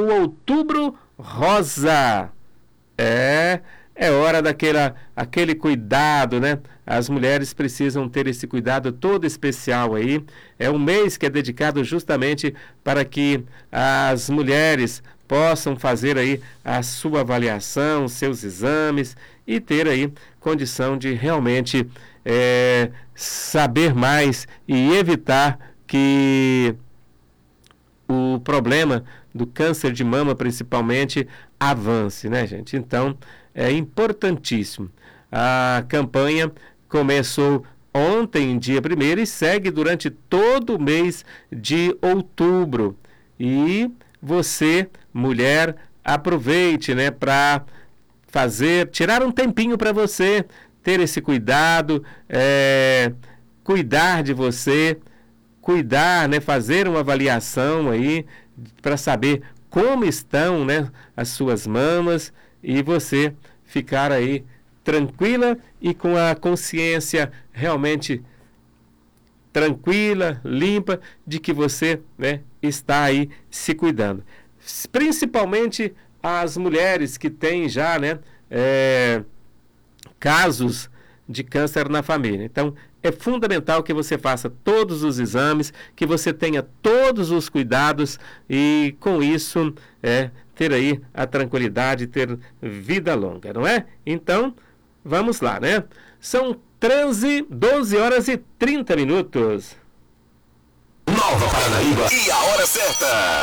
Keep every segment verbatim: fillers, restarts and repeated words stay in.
Outubro Rosa. É, é hora daquela, aquele cuidado, né? As mulheres precisam ter esse cuidado todo especial aí. É um mês que é dedicado justamente para que as mulheres possam fazer aí a sua avaliação, seus exames e ter aí condição de realmente é, saber mais e evitar que o problema do câncer de mama, principalmente, avance, né, gente? Então, é importantíssimo. A campanha começou ontem, dia primeiro, e segue durante todo o mês de outubro. E você, mulher, aproveite, né, para fazer, tirar um tempinho para você, ter esse cuidado, é, cuidar de você, cuidar, né, fazer uma avaliação aí para saber como estão, né, as suas mamas e você ficar aí tranquila e com a consciência realmente tranquila, limpa, de que você, né, está aí se cuidando. Principalmente as mulheres que têm já, né, é, casos de câncer na família. Então, é fundamental que você faça todos os exames, que você tenha todos os cuidados e, com isso, é, ter aí a tranquilidade, ter vida longa, não é? Então, vamos lá, né? São treze, doze horas e trinta minutos. Nova Paranaíba e a hora certa.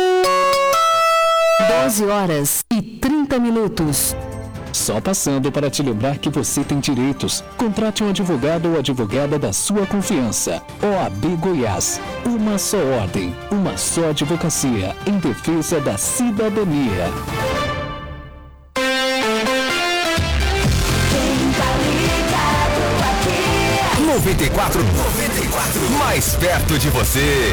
doze horas e trinta minutos. Só passando para te lembrar que você tem direitos. Contrate um advogado ou advogada da sua confiança. O A B Goiás. Uma só ordem, uma só advocacia em defesa da cidadania. noventa e quatro, noventa e quatro, mais perto de você.